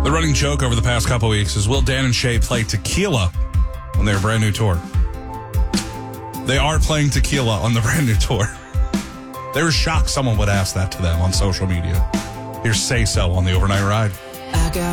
The running joke over the past couple weeks is, will Dan and Shay play Tequila on their brand new tour? They are playing Tequila on the brand new tour. They were shocked someone would ask that to them on social media. Here's Say So on the Overnight Ride.